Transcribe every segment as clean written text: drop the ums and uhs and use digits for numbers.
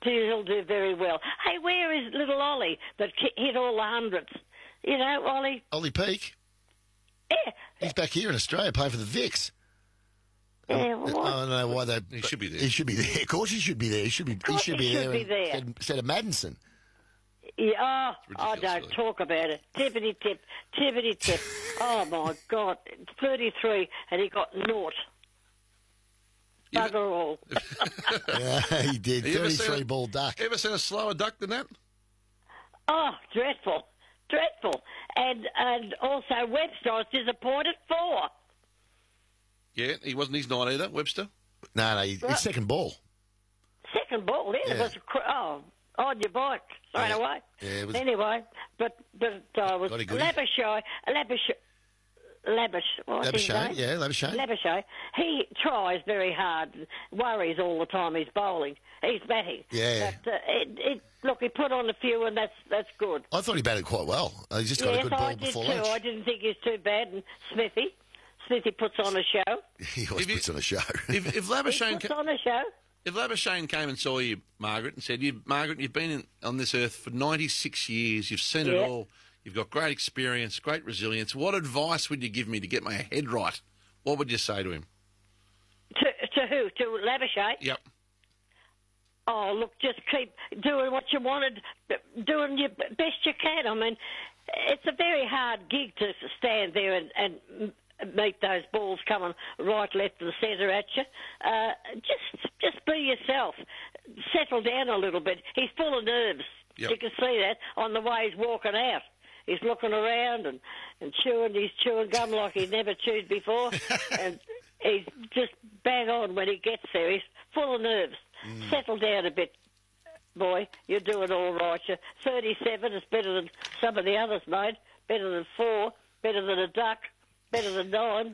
he'll do very well. Hey, where is little Ollie that hit all the hundreds? You know, Ollie? Ollie Peake. Yeah. He's back here in Australia playing for the Vicks. Yeah, I don't know why they... He should be there. He should be there. Of course he should be there. He should be there. Instead of Maddinson. Yeah, don't talk about it. Tippity-tip. Oh, my God. 33, and he got naught. Bugger all. Yeah, he did. 33-ball duck. Ever seen a slower duck than that? Oh, dreadful. And also Webster, I was disappointed for. Yeah, he's not either, Webster. No, he's second ball. Second ball, yeah. It was on your bike straight away. Yeah, it was... Anyway, but was Labuschagne. Labuschagne. He tries very hard, worries all the time he's bowling. He's batting. Yeah. But, look, he put on a few, and that's good. I thought he batted quite well. He just got a good ball before lunch. I didn't think he was too bad. And Smithy puts on a show. He always puts on a show. If Labuschagne puts on a show. If Labuschagne came and saw you, Margaret, and said, Margaret, you've been on this earth for 96 years, you've seen it all, you've got great experience, great resilience, what advice would you give me to get my head right? What would you say to him? To who? To Labuschagne? Yep. Oh, look, just keep doing what you wanted, doing your best you can. I mean, it's a very hard gig to stand there and meet those balls coming right, left and centre at you. Just be yourself. Settle down a little bit. He's full of nerves. Yep. You can see that on the way he's walking out. He's looking around and chewing. He's chewing gum like he's never chewed before. And he's just bang on when he gets there. He's full of nerves. Settle down a bit, boy. You're doing all right. You're 37 is better than some of the others, mate. Better than 4. Better than a duck. Better than 9.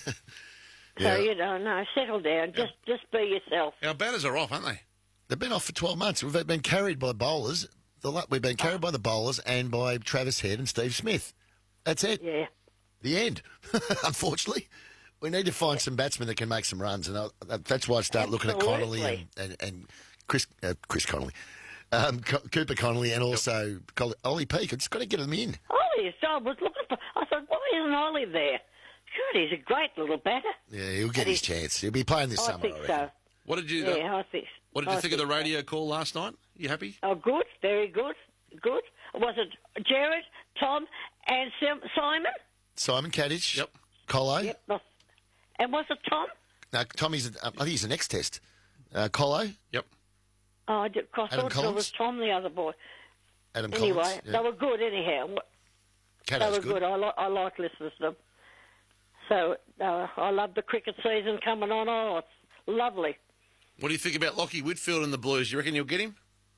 So, no, settle down. Just be yourself. Our batters are off, aren't they? They've been off for 12 months. We've been carried by bowlers. We've been carried by the bowlers and by Travis Head and Steve Smith. That's it. Yeah. The end. Unfortunately. We need to find some batsmen that can make some runs, and that's why I start looking at Connolly and Chris Connolly, Cooper Connolly, and also Ollie Peake. I've just got to get them in. Ollie, I was looking for... I thought, why isn't Ollie there? God, he's a great little batter. Yeah, he'll get his chance. He'll be playing this summer, I reckon. So. What did you... I think... What did you think of the radio call last night? You happy? Oh, good. Very good. Good. Was it Jared, Tom, and Simon? Simon Kadich. Yep. Colo. Yep. And was it Tom? No, Tommy's... I think he's the next test. Colo. Yep. Oh, I thought it was Tom, the other boy. Adam Collins. Anyway, they were good anyhow. They were good. I like listening to them. So I love the cricket season coming on. Oh, it's lovely. What do you think about Lockie Whitfield and the Blues? You reckon you'll get him?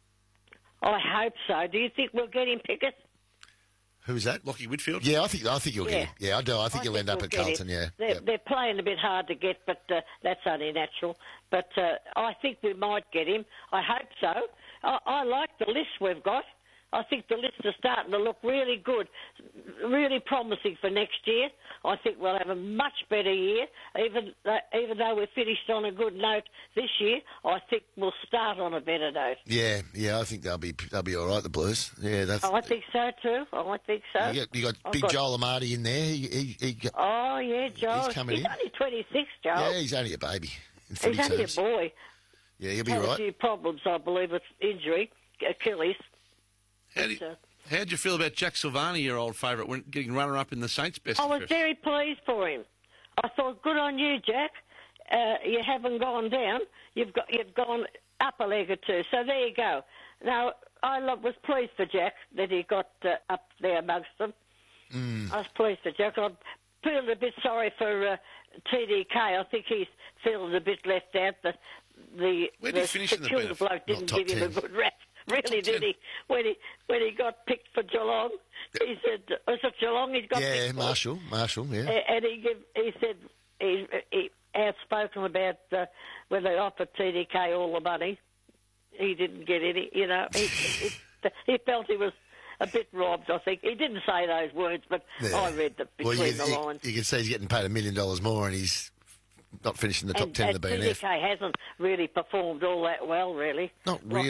I hope so. Do you think we'll get him, Pickett? Who's that? Lockie Whitfield? Yeah, I think you'll get him. Yeah, I do. I think he'll end up at Carlton, They're playing a bit hard to get, but that's only natural. But I think we might get him. I hope so. I like the list we've got. I think the list is starting to look really good, really promising for next year. I think we'll have a much better year, even though we finished on a good note this year. I think we'll start on a better note. Yeah, I think they'll be all right. The Blues. Yeah, I think so too. I think so. You got big Joel Amati in there. Oh yeah, Joel. He's coming in. He's only 26, Joel. Yeah, he's only a baby. He's only a boy. Yeah, he'll be Had right. a few problems, I believe, with injury, Achilles. How'd you feel about Jack Silvani, your old favourite, getting runner-up in the Saints' best? I was very pleased for him. I thought, good on you, Jack. You haven't gone down. You've gone up a leg or two. So there you go. Now, I was pleased for Jack that he got up there amongst them. I was pleased for Jack. I'm feeling a bit sorry for TDK. I think he's feeling a bit left out. The Kilda bloke didn't give him a good rap. Really, did he? When he got picked for Geelong, he said, "Was it Geelong?" He's got picked Marshall, yeah. And he said he outspoken about when they offered TDK all the money, he didn't get any. You know, he felt he was a bit robbed. I think he didn't say those words, but I read between the lines. You can see he's getting paid $1 million more, and he's not finishing the top 10 of the BNF. TDK hasn't really performed all that well, really. Not really.